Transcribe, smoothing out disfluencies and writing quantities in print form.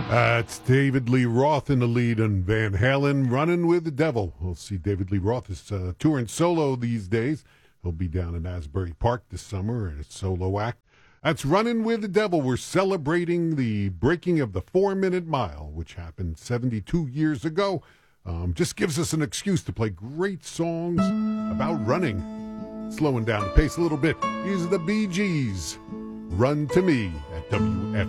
It's David Lee Roth in the lead and Van Halen running with the devil. We'll see David Lee Roth is touring solo these days. He'll be down in Asbury Park this summer in a solo act. That's Running with the Devil. We're celebrating the breaking of the 4-minute mile, which happened 72 years ago. Just gives us an excuse to play great songs about running. Slowing down the pace a little bit. These are the Bee Gees. Run to Me at WF.